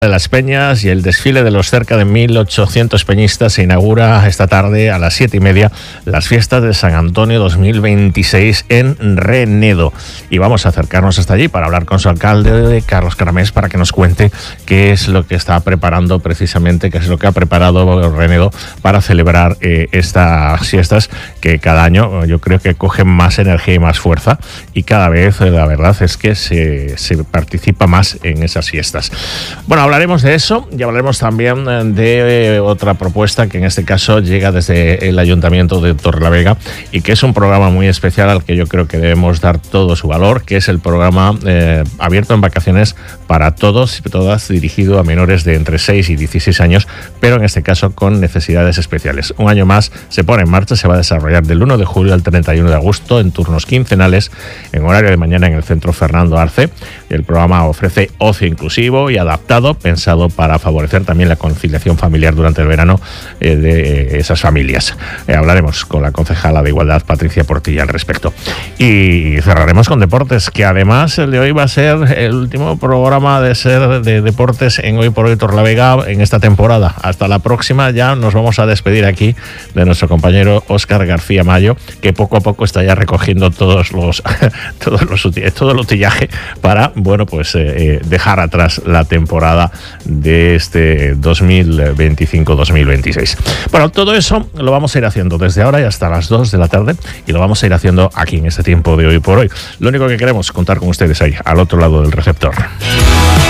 de las Peñas y el desfile de los cerca de 1.800 peñistas se inaugura esta tarde a las 7:30 las fiestas de San Antonio 2026 en Renedo. Y vamos a acercarnos hasta allí para hablar con su alcalde, Carlos Caramés, para que nos cuente qué es lo que está preparando precisamente, qué es lo que ha preparado Renedo para celebrar estas fiestas que cada año yo creo que cogen más energía y más fuerza, y cada vez la verdad es que se participa más en esas fiestas. Bueno, hablaremos de eso y hablaremos también de otra propuesta que en este caso llega desde el Ayuntamiento de Torrelavega y que es un programa muy especial al que yo creo que debemos dar todo su valor, que es el programa abierto en vacaciones para todos y todas, dirigido a menores de entre 6 y 16 años, pero en este caso con necesidades especiales. Un año más se pone en marcha, se va a desarrollar del 1 de julio al 31 de agosto en turnos quincenales, en horario de mañana en el Centro Fernando Arce. El programa ofrece ocio inclusivo y adaptado, pensado para favorecer también la conciliación familiar durante el verano de esas familias. Hablaremos con la concejala de Igualdad, Patricia Portilla, al respecto. Y cerraremos con deportes, que además el de hoy va a ser el último programa de deportes en Hoy por Hoy Torrelavega en esta temporada. Hasta la próxima. Ya nos vamos a despedir aquí de nuestro compañero Óscar García Mayo, que poco a poco está ya recogiendo todo el utillaje para, bueno, pues dejar atrás la temporada de este 2025-2026. Bueno, todo eso lo vamos a ir haciendo desde ahora y hasta las 2 de la tarde, y lo vamos a ir haciendo aquí en este tiempo de Hoy por Hoy. Lo único que queremos, contar con ustedes ahí, al otro lado del receptor.